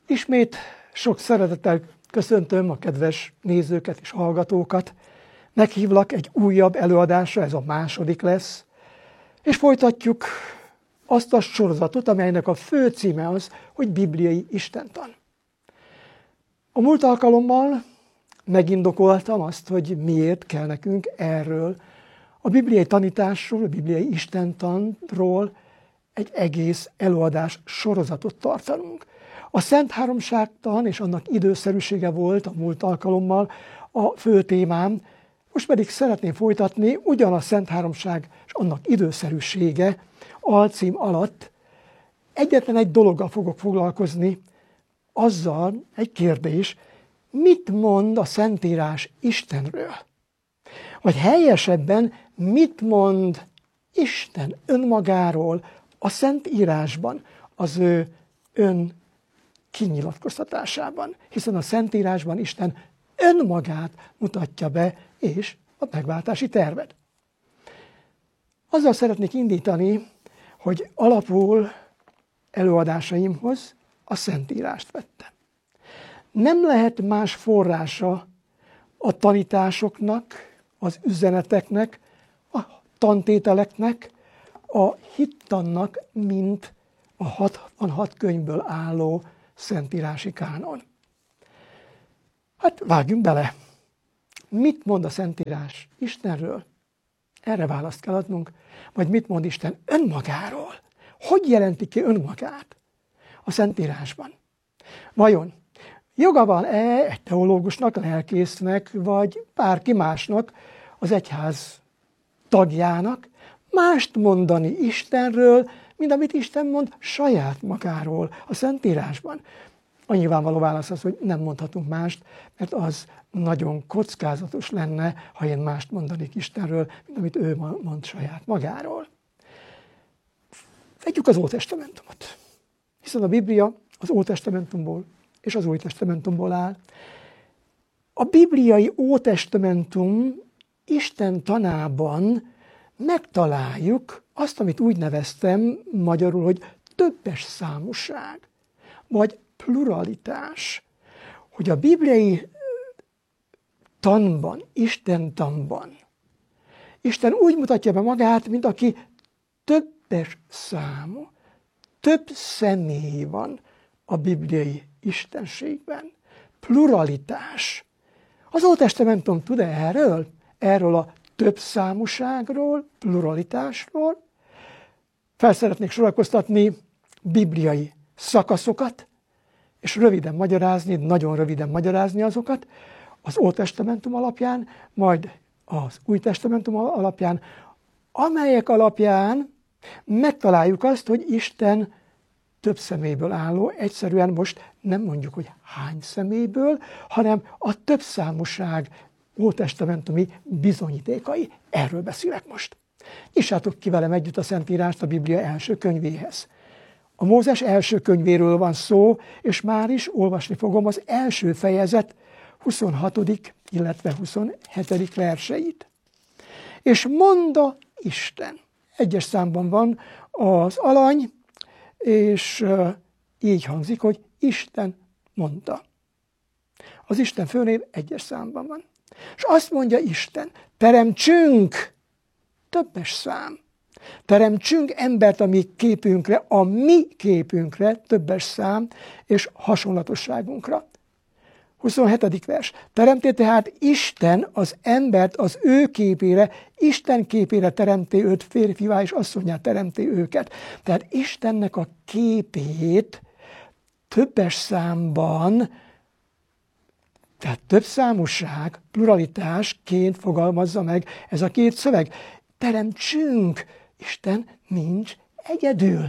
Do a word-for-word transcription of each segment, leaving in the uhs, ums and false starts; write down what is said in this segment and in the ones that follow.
Ismét sok szeretettel köszöntöm a kedves nézőket és hallgatókat. Meghívlak egy újabb előadásra, ez a második lesz, és folytatjuk azt a sorozatot, amelynek a fő címe az, hogy bibliai istentan. A múlt alkalommal megindokoltam azt, hogy miért kell nekünk erről, a bibliai tanításról, a bibliai istentanról egy egész előadás sorozatot tartanunk. A Szent Háromságtan és annak időszerűsége volt a múlt alkalommal a fő témám, most pedig szeretném folytatni ugyan a Szent Háromság és annak időszerűsége alcím alatt. Egyetlen egy dologgal fogok foglalkozni, azzal egy kérdés, mit mond a Szentírás Istenről? Vagy helyesebben, mit mond Isten önmagáról a Szentírásban, az ő ön kinyilatkoztatásában, hiszen a Szentírásban Isten önmagát mutatja be, és a megváltási tervet. Azzal szeretnék indítani, hogy alapul előadásaimhoz a Szentírást vettem. Nem lehet más forrása a tanításoknak, az üzeneteknek, a tantételeknek, a hittannak, mint a hatvanhat könyvből álló szentírási kánon. Hát vágjunk bele. Mit mond a Szentírás Istenről? Erre választ kell adnunk. Vagy mit mond Isten önmagáról? Hogy jelenti ki önmagát a Szentírásban? Vajon joga van-e egy teológusnak, lelkésznek, vagy bárki másnak, az egyház tagjának mást mondani Istenről, mint amit Isten mond saját magáról a Szentírásban? A nyilvánvaló válasz az, hogy nem mondhatunk mást, mert az nagyon kockázatos lenne, ha én mást mondanék Istenről, mint amit ő mond saját magáról. Vegyük az Ótestamentumot, hiszen a Biblia az Ótestamentumból és az Új Testamentumból áll. A bibliai Ótestamentum Isten tanában megtaláljuk azt, amit úgy neveztem magyarul, hogy többes számúság, vagy pluralitás, hogy a bibliai tanban, Isten tanban, Isten úgy mutatja be magát, mint aki többes számú, több személy van a bibliai istenségben. Pluralitás. Az Ótestamentum tud-e erről? Erről a több számúságról, pluralitásról? Fel szeretnék sorakoztatni bibliai szakaszokat, és röviden magyarázni, nagyon röviden magyarázni azokat az Ótestamentum alapján, majd az Új Testamentum alapján, amelyek alapján megtaláljuk azt, hogy Isten több személyből álló, egyszerűen most nem mondjuk, hogy hány személyből, hanem a többszámúság ótestamentumi bizonyítékai. Erről beszélek most. Nyissátok ki velem együtt a Szentírást a Biblia első könyvéhez. A Mózes első könyvéről van szó, és már is olvasni fogom az első fejezet huszonhatodik illetve huszonhetedik verseit. És mondta Isten. Egyes számban van az alany, és így hangzik, hogy Isten mondta. Az Isten főnév egyes számban van. És azt mondja Isten, teremtsünk, többes szám, teremtsünk embert a mi képünkre, a mi képünkre, többes szám, és hasonlatosságunkra. huszonhetedik vers. Teremté tehát Isten az embert az ő képére, Isten képére teremté őt, férfivá és asszonyá teremté őket. Tehát Istennek a képét többes számban, tehát több számúság, pluralitásként fogalmazza meg ez a két szöveg. Teremtsünk, Isten nincs egyedül.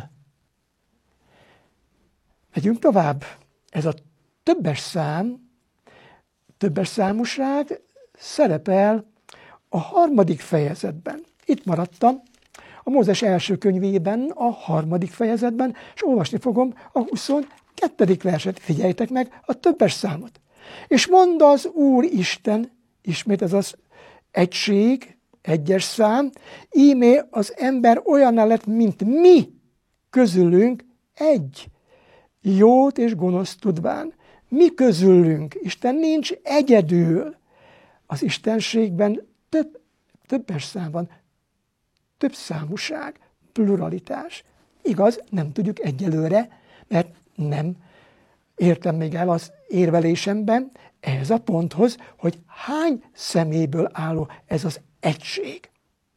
Megyünk tovább. Ez a többes szám, többes számúság szerepel a harmadik fejezetben. Itt maradtam, a Mózes első könyvében, a harmadik fejezetben, és olvasni fogom a huszonkettedik verset. Figyeljtek meg a többes számot. És mondta az Úr Isten, ismét ez az egység, egyes szám, íme az ember olyan lett, mint mi közülünk egy. jót és gonoszt tudván. Mi közülünk, Isten nincs egyedül. Az istenségben több, többes szám van, több számúság, pluralitás. Igaz, nem tudjuk egyelőre, mert nem értem még el az érvelésemben ehhez a ponthoz, hogy hány személyből álló ez az egység.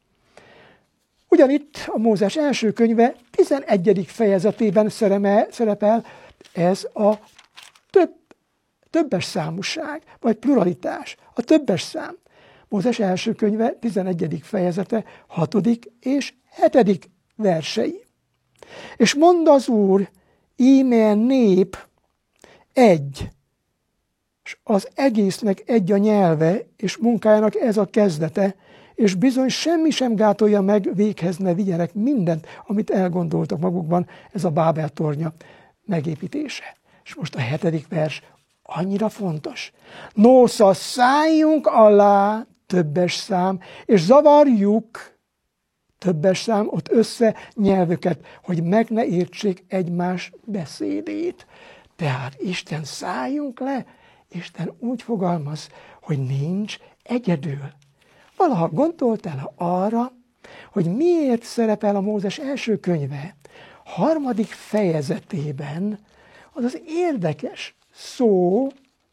Ugyanitt a Mózes első könyve tizenegyedik fejezetében szerepel ez a több, többes számúság, vagy pluralitás, a többes szám. Mózes első könyve tizenegyedik fejezete hatodik és hetedik versei. És mond az Úr, íme nép egy, és az egésznek egy a nyelve, és munkájának ez a kezdete, és bizony semmi sem gátolja meg, véghez ne vigyenek mindent, amit elgondoltak magukban, ez a Bábel tornya megépítése. És most a hetedik vers annyira fontos. Nosza, szálljunk alá, többes szám, és zavarjuk, többes szám, ott össze nyelvüket, hogy meg ne értsék egymás beszédét. Tehát Isten, szálljunk le, Isten úgy fogalmaz, hogy nincs egyedül. Valaha gondoltál arra, hogy miért szerepel a Mózes első könyve harmadik fejezetében az az érdekes szó,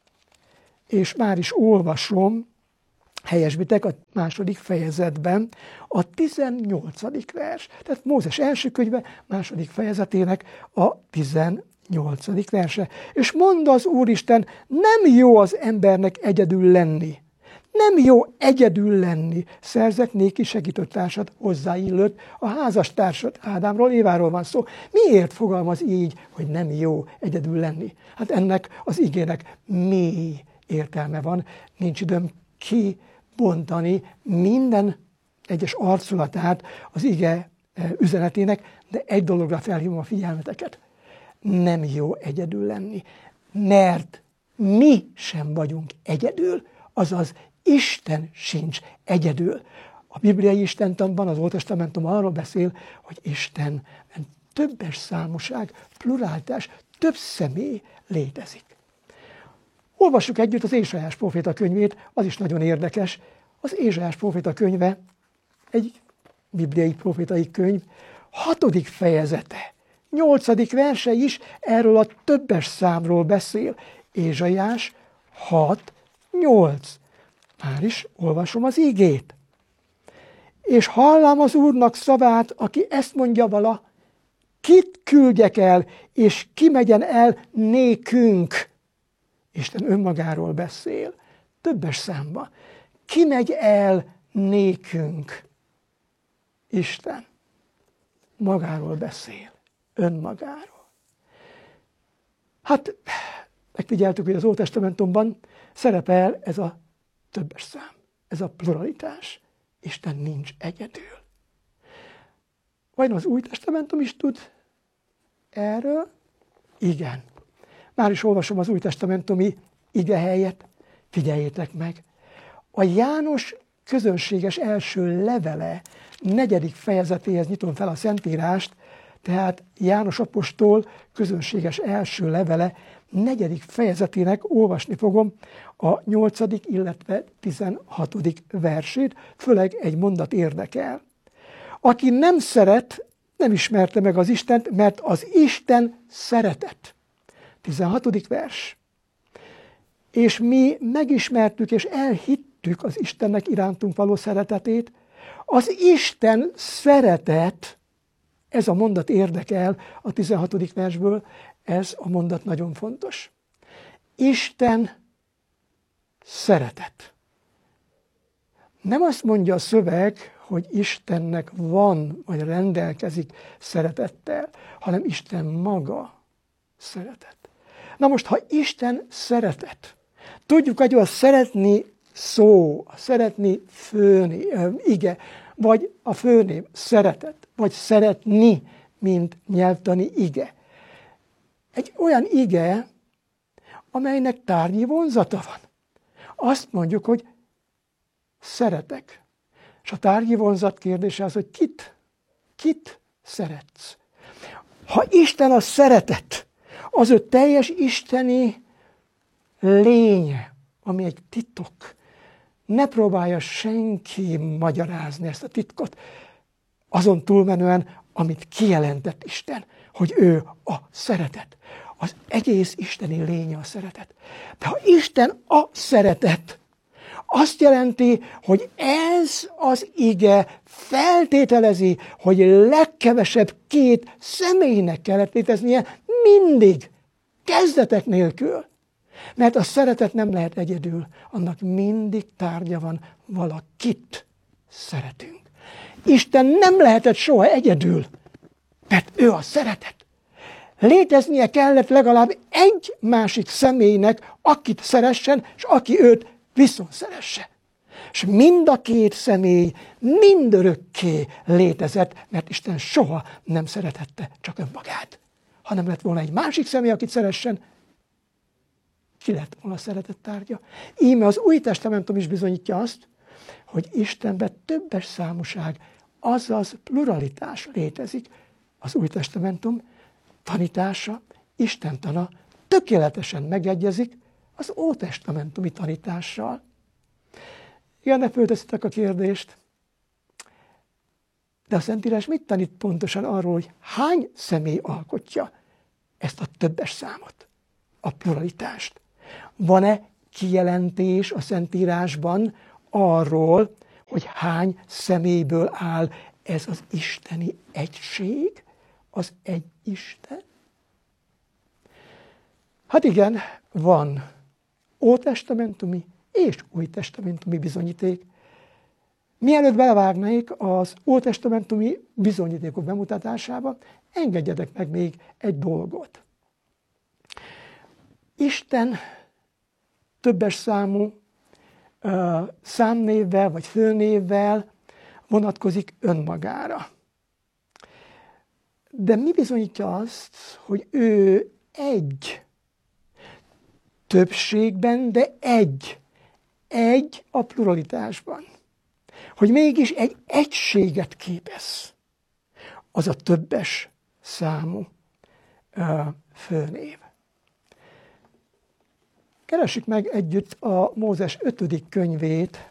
és már is olvasom, helyesbitek a második fejezetben, a tizennyolcadik vers. Tehát Mózes első könyve második fejezetének a tizennyolcadik verse. És mond az Úristen, nem jó az embernek egyedül lenni. Nem jó egyedül lenni. Szerzek néki segítőtársat, hozzáillőt, a házastársat. Ádámról, Éváról van szó. Miért fogalmaz így, hogy nem jó egyedül lenni? Hát ennek az igének mély értelme van. Nincs időm kibontani minden egyes arculatát az ige üzenetének, de egy dologra felhívom a figyelmeteket. Nem jó egyedül lenni, mert mi sem vagyunk egyedül, azaz Isten sincs egyedül. A bibliai istentanban, az Ótestamentum arról beszél, hogy Isten többes számúság, pluralitás, több személy létezik. Olvassuk együtt az Ézsaiás próféta könyvét, az is nagyon érdekes. Az Ézsaiás próféta könyve egy bibliai prófétai könyv, hatodik fejezete, nyolcadik verse is erről a többes számról beszél. Ézsaiás hat nyolc. Már is olvasom az ígét. És hallám az Úrnak szavát, aki ezt mondja vala, kit küldjek el, és ki megyen el nékünk. Isten önmagáról beszél, többes számba. Ki megy el nékünk? Isten magáról beszél, önmagáról. Hát, megfigyeltük, hogy az Ótestamentumban szerepel ez a többes szám, ez a pluralitás. Isten nincs egyedül. Vajon az Új Testamentum is tud erről? Igen. Már is olvasom az Új Testamentumi igehelyet, figyeljétek meg. A János közönséges első levele negyedik fejezetéhez nyitom fel a Szentírást, tehát János apostol közönséges első levele negyedik fejezetének olvasni fogom a nyolcadik, illetve tizenhatodik versét, főleg egy mondat érdekel. Aki nem szeret, nem ismerte meg az Istent, mert az Isten szeretet. tizenhatodik vers. És mi megismertük és elhittük az Istennek irántunk való szeretetét. Az Isten szeretet, ez a mondat érdekel a tizenhatodik versből, ez a mondat nagyon fontos. Isten szeretet. Nem azt mondja a szöveg, hogy Istennek van, vagy rendelkezik szeretettel, hanem Isten maga szeretet. Na most, ha Isten szeretet, tudjuk, hogy a szeretni szó, a szeretni főni, ige, vagy a főnév szeretet, vagy szeretni, mint nyelvtani ige. Egy olyan ige, amelynek tárgyi vonzata van. Azt mondjuk, hogy szeretek. És a tárgyi vonzat kérdése az, hogy kit, kit szeretsz. Ha Isten a szeretet, Az ő teljes isteni lénye, ami egy titok. Ne próbálja senki magyarázni ezt a titkot, azon túlmenően, amit kijelentett Isten, hogy ő a szeretet. Az egész isteni lénye a szeretet. De ha Isten a szeretet, azt jelenti, hogy ez az ige feltételezi, hogy legkevesebb két személynek kellett léteznie mindig, kezdetek nélkül. Mert a szeretet nem lehet egyedül, annak mindig tárgya van, valakit szeretünk. Isten nem lehetett soha egyedül, mert ő a szeretet. Léteznie kellett legalább egy másik személynek, akit szeressen, és aki őt viszont szeresse. És mind a két személy mindörökké létezett, mert Isten soha nem szerethette csak önmagát. Ha nem lett volna egy másik személy, akit szeressen, ki lett volna a szeretet tárgya. Íme az Új Testamentum is bizonyítja azt, hogy Istenben többes számúság, azaz pluralitás létezik. Az Új Testamentum tanítása, Istentana tökéletesen megegyezik az ótestamentumi tanítással. Igen, ne fölteszitek a kérdést, de a Szentírás mit tanít pontosan arról, hogy hány személy alkotja ezt a többes számot, a pluralitást? Van-e kijelentés a Szentírásban arról, hogy hány személyből áll ez az isteni egység, az egy Isten? Hát igen, van ótestamentumi és újtestamentumi bizonyíték. Mielőtt belevágnék az ótestamentumi bizonyítékok bemutatásába, engedjetek meg még egy dolgot. Isten többes számú uh, számnévvel vagy főnévvel vonatkozik önmagára. De mi bizonyítja azt, hogy ő egy többségben, de egy. Egy a pluralitásban. Hogy mégis egy egységet képez. Az a többes számú uh, főnév. Keressük meg együtt a Mózes ötödik könyvét,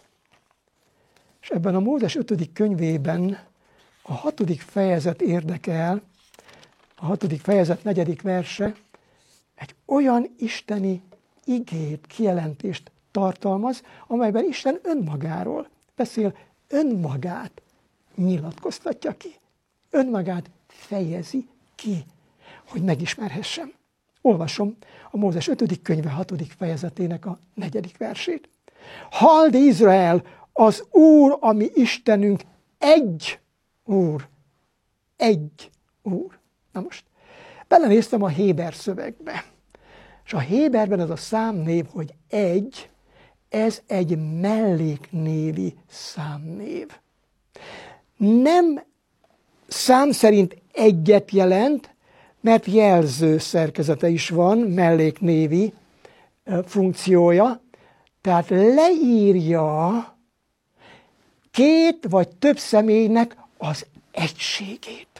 és ebben a Mózes ötödik könyvében a hatodik fejezet érdekel, a hatodik fejezet negyedik verse egy olyan isteni igét, kijelentést tartalmaz, amelyben Isten önmagáról beszél, önmagát nyilatkoztatja ki. Önmagát fejezi ki, hogy megismerhessem. Olvasom a Mózes ötödik könyve hatodik fejezetének a negyedik versét. Halld Izrael, az Úr, ami Istenünk, egy Úr. Egy Úr. Na most, belenéztem a héber szövegbe. És a héberben ez a számnév, hogy egy, ez egy melléknévi számnév. Nem szám szerint egyet jelent, mert jelző szerkezete is van, melléknévi funkciója, tehát leírja két vagy több személynek az egységét.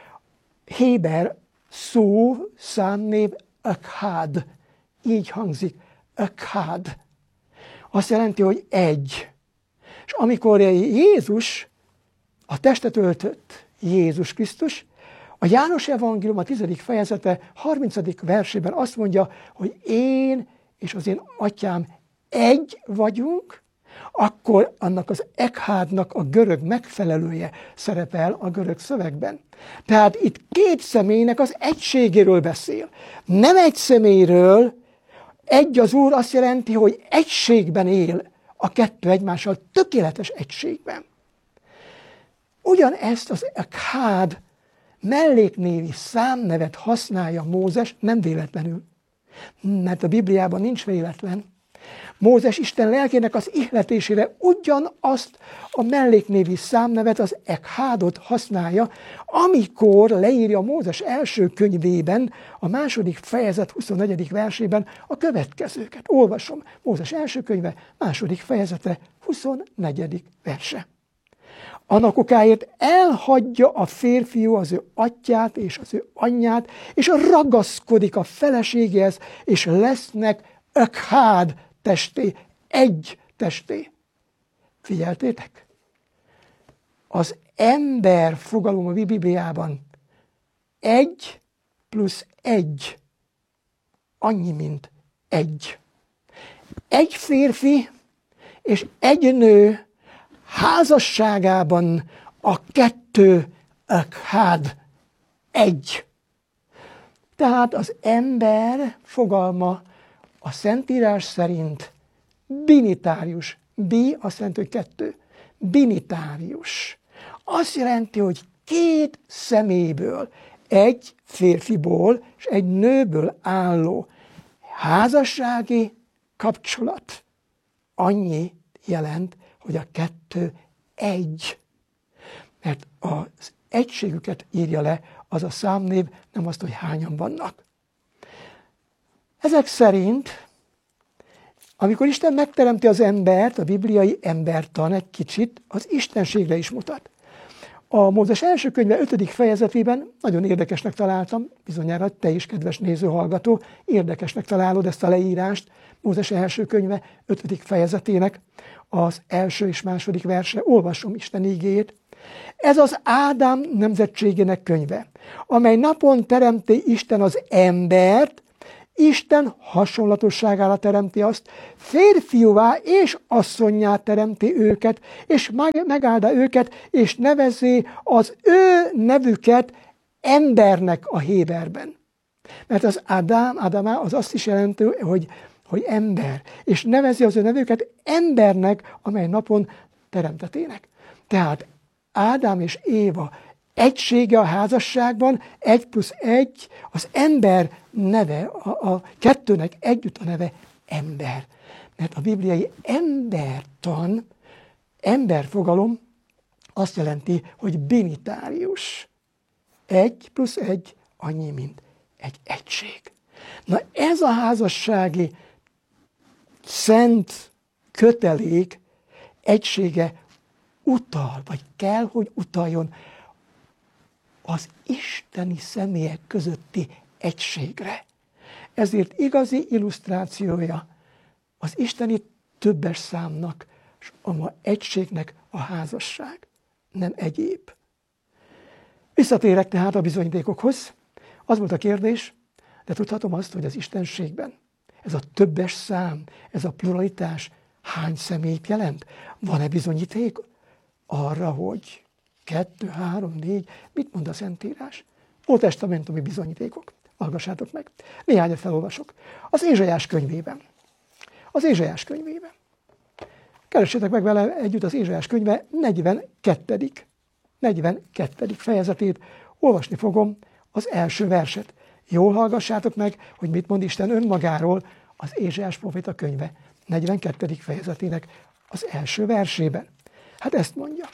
Héber szó, számnév, ekhad. Így hangzik, ekhad. Azt jelenti, hogy egy. És amikor Jézus, a testet öltött Jézus Krisztus, a János Evangélium a tizedik fejezete harmincadik versében azt mondja, hogy én és az én atyám egy vagyunk, akkor annak az ekhádnak a görög megfelelője szerepel a görög szövegben. Tehát itt két személynek az egységéről beszél. Nem egy személyről, egy az Úr azt jelenti, hogy egységben él a kettő egymással, tökéletes egységben. Ugyanezt az ekhád melléknévi számnevet használja Mózes, nem véletlenül, mert a Bibliában nincs véletlen. Mózes Isten lelkének az ihletésére ugyanazt a melléknévi számnevet, az ekhádot használja, amikor leírja Mózes első könyvében, a második fejezet huszonnegyedik versében a következőket. Olvasom, Mózes első könyve, második fejezete, huszonnegyedik verse. Annak okáért elhagyja a férfiú az ő atyát és az ő anyját, és ragaszkodik a feleségéhez, és lesznek ökhád testé, egy testé. Figyeltétek? Az ember fogalom a Bibliában egy plusz egy annyi, mint egy. Egy férfi és egy nő házasságában a kettő ökhád egy. Tehát az ember fogalma a Szentírás szerint binitárius. Bi azt jelenti, hogy kettő. Binitárius. Azt jelenti, hogy két személyből, egy férfiból és egy nőből álló házassági kapcsolat annyi jelent, hogy a kettő egy. Mert az egységüket írja le az a számnév, nem azt, hogy hányan vannak. Ezek szerint, amikor Isten megteremti az embert, a bibliai embertan egy kicsit az istenségre is mutat. A Mózes első könyve ötödik fejezetében nagyon érdekesnek találtam, bizonyára te is, kedves néző-hallgató, érdekesnek találod ezt a leírást, Mózes első könyve ötödik fejezetének az első és második verse, olvasom Isten ígéjét. Ez az Ádám nemzetségének könyve, amely napon teremti Isten az embert, Isten hasonlatosságára teremti azt, férfiúvá és asszonnyá teremti őket, és megáldja őket, és nevezi az ő nevüket embernek a héberben. Mert az Ádám, Ádámá az azt is jelenti, hogy, hogy ember, és nevezi az ő nevüket embernek, amely napon teremtetének. Tehát Ádám és Éva egysége a házasságban, egy plusz egy, az ember neve, a, a kettőnek együtt a neve ember. Mert a bibliai embertan, emberfogalom azt jelenti, hogy binitárius. Egy plusz egy annyi, mint egy egység. Na ez a házassági szent kötelék egysége utal, vagy kell, hogy utaljon az isteni személyek közötti egységre. Ezért igazi illusztrációja az isteni többes számnak, és a egységnek a házasság, nem egyéb. Visszatérek tehát a bizonyítékokhoz. Az volt a kérdés, de tudhatom azt, hogy az istenségben ez a többes szám, ez a pluralitás hány személyt jelent? Van-e bizonyíték arra, hogy kettő, három, négy, mit mond a Szentírás? Ótestamentumi bizonyítékok. Hallgassátok meg. Néhányat felolvasok. Az Ézsaiás könyvében. Az Ézsaiás könyvében. Keressétek meg vele együtt az Ézsaiás könyve negyvenkettedik negyvenkettedik fejezetét. Olvasni fogom az első verset. Jól hallgassátok meg, hogy mit mond Isten önmagáról az Ézsaiás próféta könyve negyvenkettedik fejezetének az első versében. Hát ezt mondja.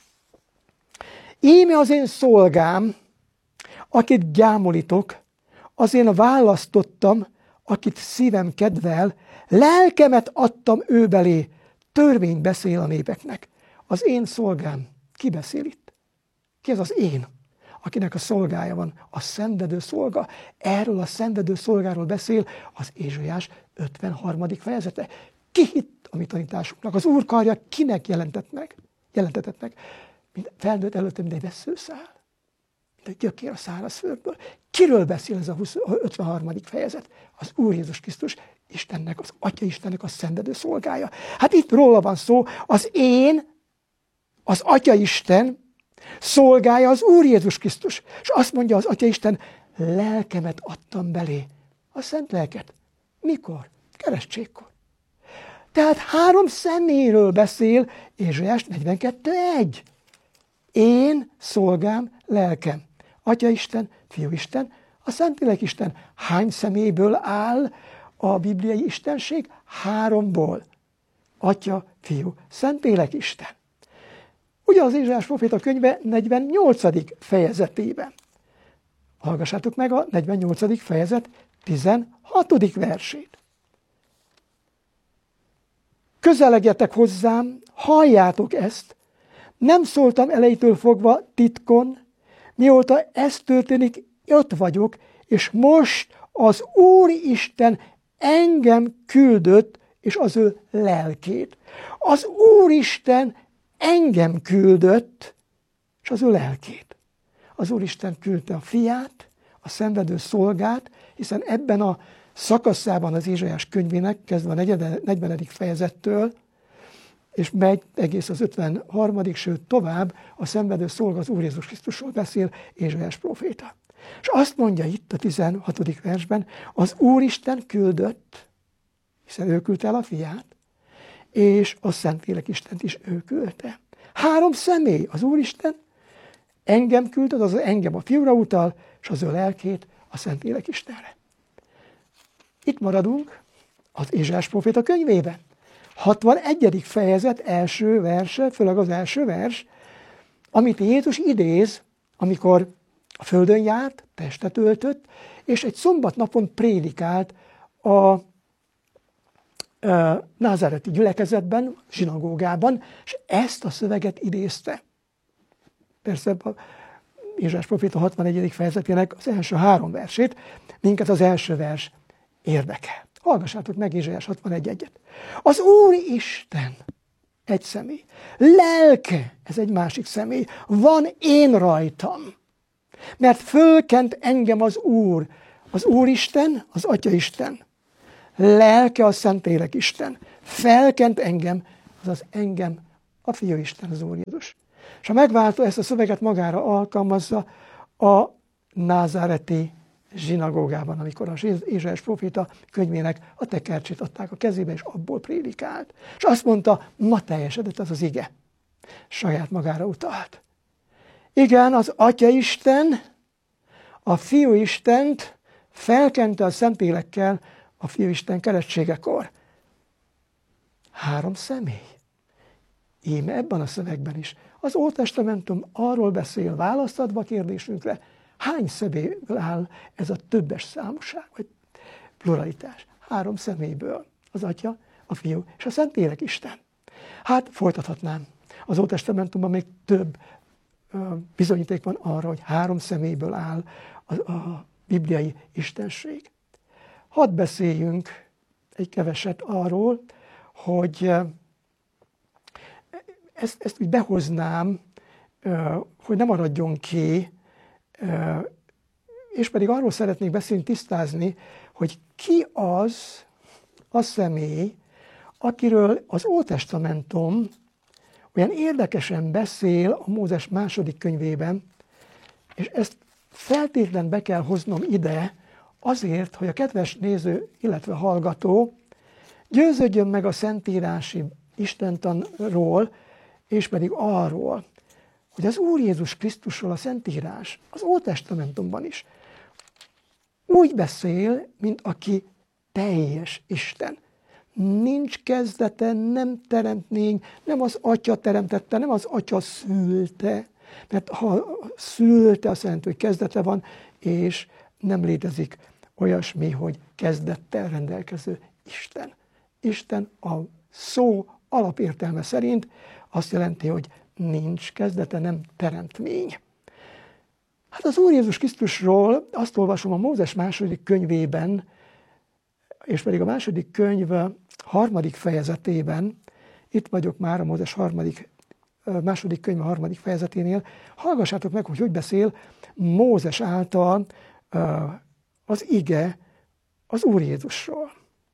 Íme az én szolgám, akit gyámolítok, az én választottam, akit szívem kedvel, lelkemet adtam ő belé, törvény beszél a népeknek. Az én szolgám, ki beszél itt? Ki ez az én, akinek a szolgája van? A szenvedő szolga. Erről a szenvedő szolgáról beszél az Ézsaiás ötvenharmadik fejezete. Ki hitt a mi tanításunknak? Az Úr karja kinek jelentett meg? Jelentetett meg? Mint felnőtt előttem, mint egy vesszőszál. Mint egy gyökér a szárazföldből. Kiről beszél ez a ötvenharmadik fejezet? Az Úr Jézus Krisztus, Istennek, az Atya Istennek a szenvedő szolgája. Hát itt róla van szó, az én, az Atya Isten szolgája az Úr Jézus Krisztus. És azt mondja az Atya Isten, lelkemet adtam belé. A szent lelket. Mikor? Keresztségkor. Tehát három személyről beszél Ézsaiás negyvenkettő egy. Én, szolgám, lelkem. Atya Isten, Fiú Isten, a Szentlélek Isten. Hány személyből áll a bibliai istenség? Háromból. Atya, Fiú, Szentlélek Isten. Ugye az Ézsaiás próféta könyve negyvennyolcadik fejezetében. Hallgassátok meg a negyvennyolcadik fejezet tizenhatodik versét. Közelegjetek hozzám, halljátok ezt, Nem szóltam elejétől fogva titkon, mióta ez történik, ott vagyok, és most az Úristen engem küldött, és az ő lelkét. Az Úristen engem küldött, és az ő lelkét. Az Úristen küldte a fiát, a szenvedő szolgát, hiszen ebben a szakaszában az Ézsaiás könyvének, kezdve a negyvenedik fejezettől, és megy egész az ötvenharmadik sőt tovább, a szenvedő szolga az Úr Jézus Krisztusról beszél Ézsaiás próféta. És azt mondja itt a tizenhatodik versben, az Úristen küldött, hiszen ő küldte el a fiát, és a Szentlélek Istent is ő küldte. Három személy, az Úristen engem küldött, azaz engem a fiúra utal, és az ő lelkét a Szentlélek Istenre. Itt maradunk az Ézsaiás próféta könyvében. hatvanegyedik fejezet első verse, főleg az első vers, amit Jézus idéz, amikor a földön járt, testet öltött, és egy szombatnapon prédikált a názáreti gyülekezetben, zsinagógában, és ezt a szöveget idézte. Persze a Ézsaiás próféta hatvanegyedik fejezetének az első három versét, minket az első vers érdekel. Hallgassátok meg Ézsaiás hatvanegy egyet. Az Úr Isten egy személy, lelke, ez egy másik személy, van én rajtam, mert fölkent engem az Úr, az Úristen, az Atyaisten, lelke a Szentlélek Isten, felkent engem, azaz engem a Fiúisten, az Úr Jézus. És a megváltó ezt a szöveget magára alkalmazza a názáreti zsinagógában, amikor az Ézsaiás próféta könyvének a tekercsét adták a kezébe, és abból prédikált. És azt mondta, ma teljesedett az az ige. Saját magára utalt. Igen, az Atyaisten, a Fiúistent felkente a Szentlélekkel a Fiúisten keresztségekor. Három személy. Íme ebben a szövegben is. Az Ótestamentum arról beszél, választadva a kérdésünkre, hány személyből áll ez a többes számúság, vagy pluralitás? Három személyből. Az Atya, a Fiú és a Szentlélek Isten. Hát folytathatnám. Az Ótestamentumban még több uh, bizonyíték van arra, hogy három személyből áll a, a bibliai istenség. Hadd beszéljünk egy keveset arról, hogy uh, ezt, ezt úgy behoznám, uh, hogy ne maradjon ki, és pedig arról szeretnék beszélni, tisztázni, hogy ki az a személy, akiről az Ótestamentum olyan érdekesen beszél a Mózes második könyvében, és ezt feltétlenül be kell hoznom ide azért, hogy a kedves néző, illetve hallgató győződjön meg a szentírási istentanról, és pedig arról, hogy az Úr Jézus Krisztusról a Szentírás, az Ótestamentumban is úgy beszél, mint aki teljes Isten. Nincs kezdete, nem teremtmény, nem az Atya teremtette, nem az Atya szülte, mert ha szülte, azt jelenti, hogy kezdete van, és nem létezik olyasmi, hogy kezdettel rendelkező Isten. Isten a szó alapértelme szerint azt jelenti, hogy nincs kezdete, nem teremtmény. Hát az Úr Jézus Krisztusról azt olvasom a Mózes második könyvében, és pedig a második könyv harmadik fejezetében, itt vagyok már a Mózes harmadik, második könyv harmadik fejezeténél, hallgassátok meg, hogy hogy beszél Mózes által az ige az Úr Jézusról.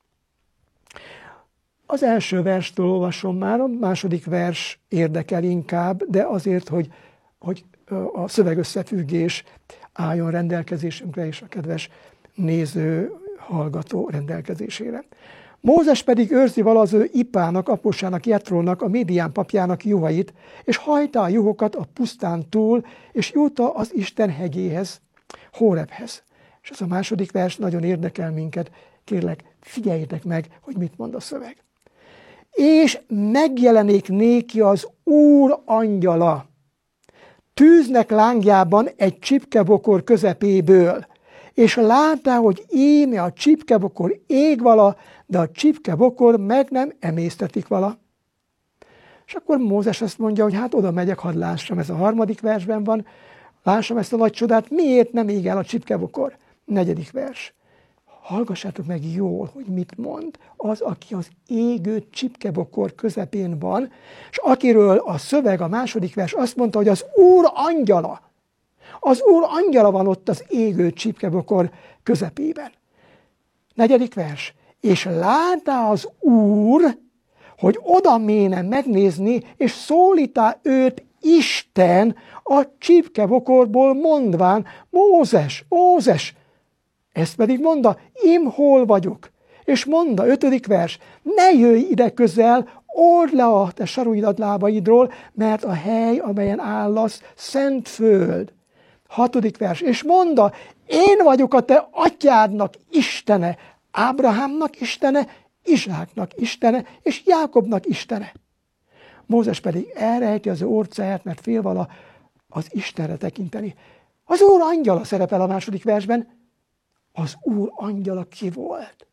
Az első verstől olvasom már, a második vers érdekel inkább, de azért, hogy, hogy a szövegösszefüggés álljon rendelkezésünkre, és a kedves néző, hallgató rendelkezésére. Mózes pedig őrzi vala az ő ipának, aposának, Jetrónak, a Midián papjának juhait, és hajtá a juhokat a pusztán túl, és jutta az Isten hegyéhez, Hórebhez. És ez a második vers nagyon érdekel minket, kérlek, figyeljétek meg, hogy mit mond a szöveg. És megjelenik néki az Úr angyala, tűznek lángjában egy csipkebokor közepéből, és látá, hogy íme a csipkebokor ég vala, de a csipkebokor meg nem emésztetik vala. És akkor Mózes azt mondja, hogy hát oda megyek, hadd lássam, ez a harmadik versben van, lássam ezt a nagy csodát, miért nem ég el a csipkebokor? Negyedik vers. Hallgassátok meg jól, hogy mit mond az, aki az égő csipkebokor közepén van, és akiről a szöveg, a második vers azt mondta, hogy az Úr angyala, az Úr angyala van ott az égő csipkebokor közepében. Negyedik vers. És látá az Úr, hogy oda méne megnézni, és szólítá őt Isten a csipkebokorból mondván, Mózes, Mózes, ezt pedig mondta, im hol vagyok. És mondta, ötödik vers, ne jöjj ide közel, old le a te saruidat lábaidról, mert a hely, amelyen állasz, szent föld. Hatodik vers, és mondta, én vagyok a te atyádnak Istene, Ábrahámnak Istene, Izsáknak Istene, és Jákobnak Istene. Mózes pedig elrejti az ő orcáját, mert fél vala az Istenre tekinteni. Az Úr angyala szerepel a második versben. Az Úr angyala ki volt?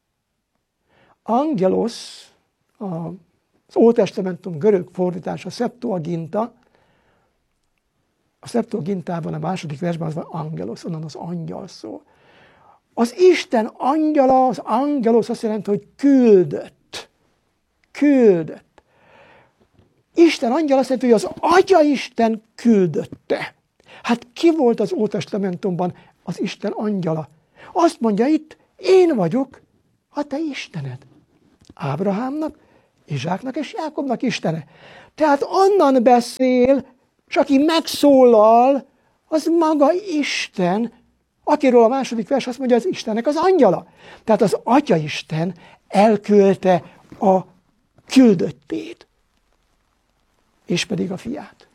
Angelos, az Ótestamentum görög fordítása, Septuaginta. A Septuagintában a második versben az van angelos, onnan az angyal szó. Az Isten angyala, az angelos azt jelenti, hogy küldött. Küldött. Isten angyala azt jelenti, hogy az Atya Isten küldötte. Hát ki volt az Ótestamentumban az Isten angyala? Azt mondja itt, én vagyok a te Istened. Ábrahámnak, Izsáknak és Jákobnak Istene. Tehát onnan beszél, és aki megszólal, az maga Isten, akiről a második vers azt mondja, az Istennek az angyala. Tehát az Atya Isten elküldte a küldöttét, és pedig a fiát.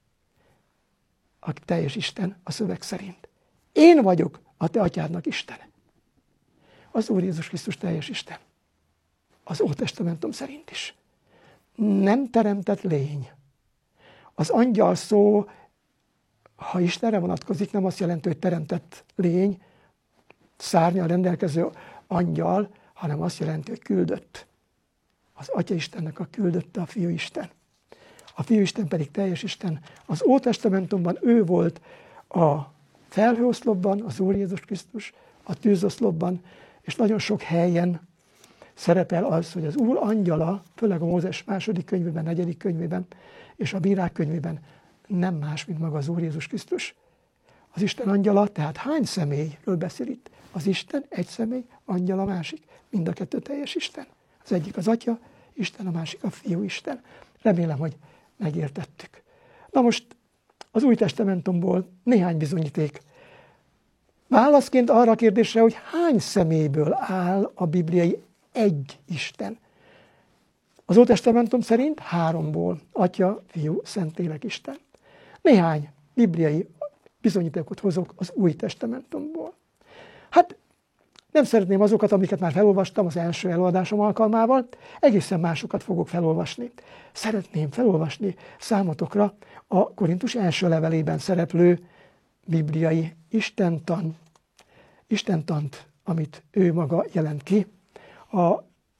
A teljes Isten a szöveg szerint. Én vagyok a te atyádnak Istene. Az Úr Jézus Krisztus teljes Isten. Az Ótestamentum szerint is. Nem teremtett lény. Az angyal szó, ha Istenre vonatkozik, nem azt jelenti, hogy teremtett lény, szárnyal rendelkező angyal, hanem azt jelenti, hogy küldött. Az Atya Istennek a küldötte a Fiú Isten. A Fiú Isten pedig teljes Isten. Az Ótestamentumban ő volt a felhőoszlopban, az Úr Jézus Krisztus, a tűzoszlopban, és nagyon sok helyen szerepel az, hogy az Úr angyala, főleg a Mózes második könyvében, negyedik könyvében, és a Bírák könyvében nem más, mint maga az Úr Jézus Krisztus. Az Isten angyala, tehát hány személyről beszél itt? Az Isten egy személy, angyala másik. Mind a kettő teljes Isten. Az egyik az Atya Isten, a másik a Fiú Isten. Remélem, hogy megértettük. Na most az Új Testamentumból néhány bizonyíték. Válaszként arra a kérdésre, hogy hány személyből áll a bibliai egy Isten. Az Ótestamentum szerint háromból, Atya, Fiú, Szentlélek Isten. Néhány bibliai bizonyítékot hozok az Új Testamentumból. Hát nem szeretném azokat, amiket már felolvastam az első előadásom alkalmával, egészen másokat fogok felolvasni. Szeretném felolvasni számotokra a Korintus első levelében szereplő bibliai istentan, istentant, amit ő maga jelent ki. A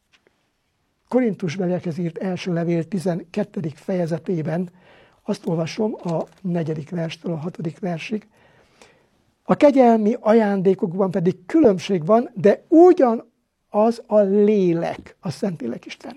Korintus levélekhez írt első levél tizenkettedik fejezetében azt olvasom a negyedik verstől a hatodik versig. A kegyelmi ajándékokban pedig különbség van, de ugyanaz a lélek, a Szentlélek Isten.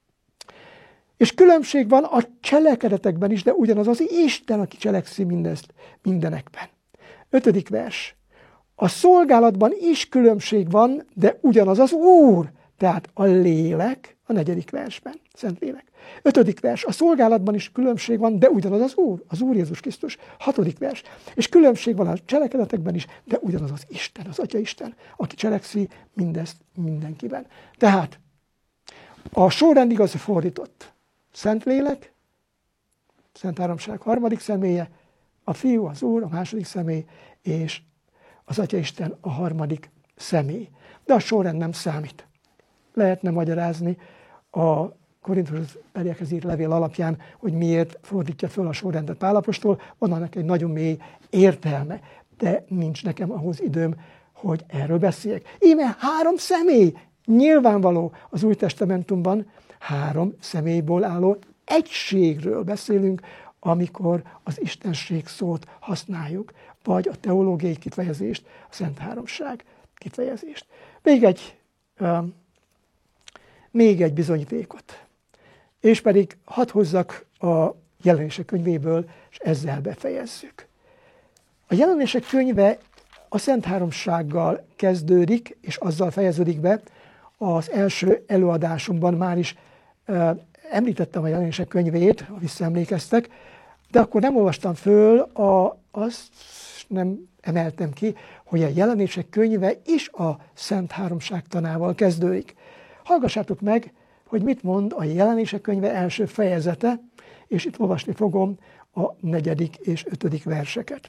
És különbség van a cselekedetekben is, de ugyanaz az Isten, aki cselekszi mindezt mindenekben. Ötödik vers. A szolgálatban is különbség van, de ugyanaz az Úr, tehát a lélek, a negyedik versben, Szentlélek. Ötödik vers, a szolgálatban is különbség van, de ugyanaz az Úr, az Úr Jézus Krisztus. Hatodik vers, és különbség van a cselekedetekben is, de ugyanaz az Isten, az Atya Isten, aki cselekszi mindezt mindenkiben. Tehát a sorrend igaz fordított. Szentlélek, Szent Háromság harmadik személye, a Fiú, az Úr, a második személy, és az Atya Isten a harmadik személy. De a sorrend nem számít. Lehetne magyarázni a Korintus beliekhez írt levél alapján, hogy miért fordítja föl a sorrendet Pál apostol, van annak egy nagyon mély értelme, de nincs nekem ahhoz időm, hogy erről beszéljek. Íme három személy, nyilvánvaló az Új Testamentumban három személyből álló egységről beszélünk, amikor az istenség szót használjuk, vagy a teológiai kifejezést, a Szent Háromság kifejezést. Még egy, uh, még egy bizonyítékot. És pedig hadd hozzak a Jelenések könyvéből, és ezzel befejezzük. A Jelenések könyve a Szent Háromsággal kezdődik, és azzal fejeződik be. Az első előadásomban már is uh, említettem a Jelenések könyvét, ha visszaemlékeztek, de akkor nem olvastam föl, a, azt nem emeltem ki, hogy a Jelenések könyve is a Szent Háromság tanával kezdődik. Hallgassátok meg, hogy mit mond a Jelenések könyve első fejezete, és itt olvasni fogom a negyedik és ötödik verseket.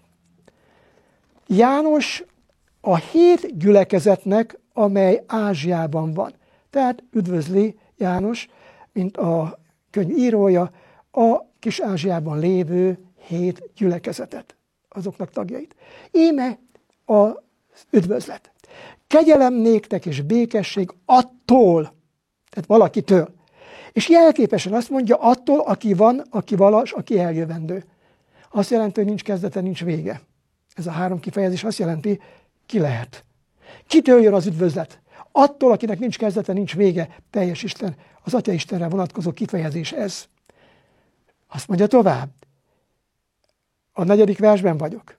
János a hét gyülekezetnek, amely Ázsiában van. Tehát üdvözli János, mint a könyv írója, a kis Ázsiában lévő hét gyülekezetet, azoknak tagjait. Íme az üdvözlet. Kegyelem néktek és békesség attól, tehát valakitől. És jelképesen azt mondja, attól, aki van, aki valas, aki eljövendő. Azt jelenti, hogy nincs kezdete, nincs vége. Ez a három kifejezés azt jelenti, ki lehet. Kitől jön az üdvözlet? Attól, akinek nincs kezdete, nincs vége, teljes Isten, az Atya Istenre vonatkozó kifejezés ez. Azt mondja tovább. A negyedik versben vagyok.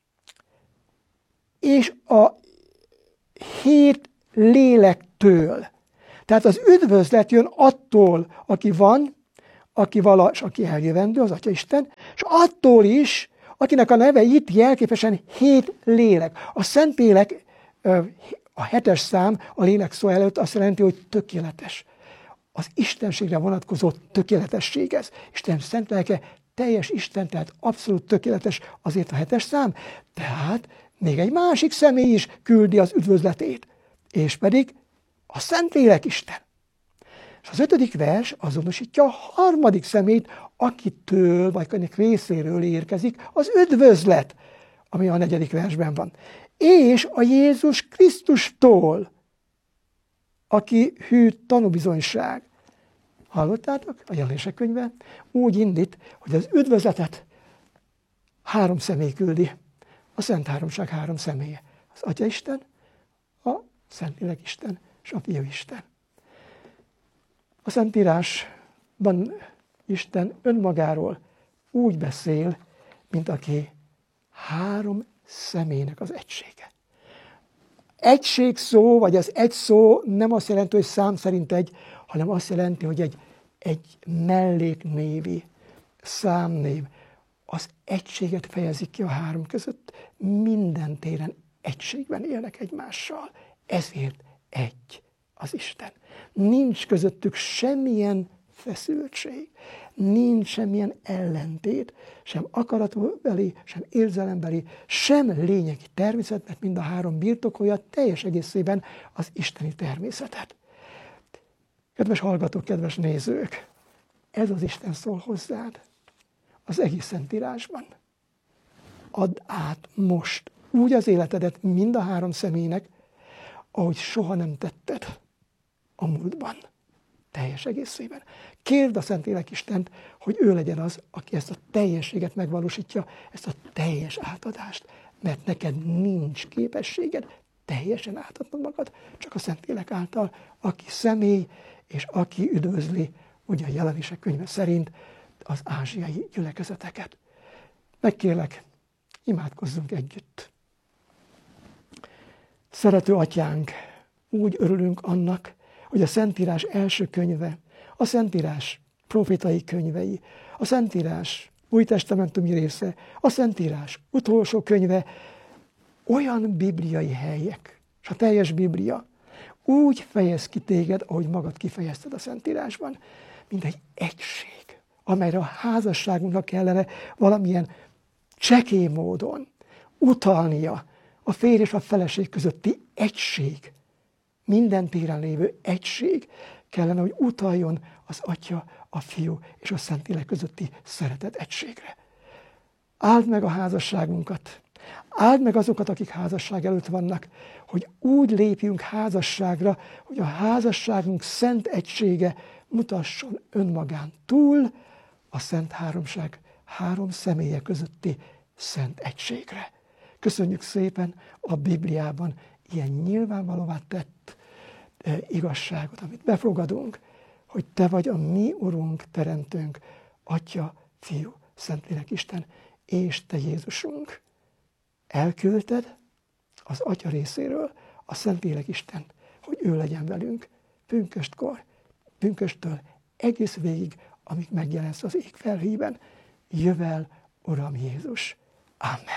És a hét lélektől. Tehát az üdvözlet jön attól, aki van, aki vala, és aki eljövendő, az Atya Isten, és attól is, akinek a neve itt jelképesen hét lélek. A Szentlélek, a hetes szám a lélek szó előtt azt jelenti, hogy tökéletes. Az istenségre vonatkozó tökéletesség ez. Isten szent lelke teljes Isten, tehát abszolút tökéletes, azért a hetes szám. Tehát még egy másik személy is küldi az üdvözletét, és pedig a Szentlélek Isten. És az ötödik vers azonosítja a harmadik személyt, akitől, vagy akinek részéről érkezik az üdvözlet, ami a negyedik versben van. És a Jézus Krisztustól, aki hű tanúbizonyság. Hallottátok? A Jelenések könyve úgy indít, hogy az üdvözletet három személy küldi. A Szent Háromság három személye. Az Atya Isten, a Szentlélek Isten és a Fiú Isten. A Szentírásban Isten önmagáról úgy beszél, mint aki három személynek az egysége. Egység szó, vagy az egy szó nem azt jelenti, hogy szám szerint egy, hanem azt jelenti, hogy egy, egy melléknévi számnév. Az egységet fejezik ki a három között. Minden téren egységben élnek egymással. Ezért egy az Isten. Nincs közöttük semmilyen feszültség, nincs semmilyen ellentét, sem akaratbeli, sem érzelembeli, sem lényegi természet, mert mind a három birtokolja teljes egészében az isteni természetet. Kedves hallgatók, kedves nézők, ez az Isten szól hozzád az egész Szentírásban. Add át most úgy az életedet mind a három személynek, ahogy soha nem tetted a múltban, teljes egészében. Kérd a Szentlélek Istent, hogy ő legyen az, aki ezt a teljességet megvalósítja, ezt a teljes átadást, mert neked nincs képességed teljesen átadnod magad, csak a Szentlélek által, aki személy, és aki üdvözli, ugye a Jelenések könyve szerint, az ázsiai gyülekezeteket. Megkérlek, imádkozzunk együtt. Szerető Atyánk, úgy örülünk annak, hogy a Szentírás első könyve, a Szentírás profétai könyvei, a Szentírás újtestamentumi része, a Szentírás utolsó könyve olyan bibliai helyek, és a teljes Biblia úgy fejez ki téged, ahogy magad kifejezted a Szentírásban, mint egy egység, amelyre a házasságunknak kellene valamilyen csekély módon utalnia, a férj és a feleség közötti egység, minden téren lévő egység kellene, hogy utaljon az Atya, a Fiú és a Szentlélek közötti szeretet egységre. Áld meg a házasságunkat, áld meg azokat, akik házasság előtt vannak, hogy úgy lépjünk házasságra, hogy a házasságunk szent egysége mutasson önmagán túl a Szent Háromság három személye közötti szent egységre. Köszönjük szépen a Bibliában ilyen nyilvánvalóvá tett e, igazságot, amit befogadunk, hogy te vagy a mi Urunk, Teremtőnk, Atya, Fiú, Szentlélek Isten, és te Jézusunk. Elküldted az Atya részéről a Szentlélek Istent, hogy ő legyen velünk pünköstkor, pünkösttől egész végig, amíg megjelensz az ég felhőben. Jövel, Uram Jézus. Amen.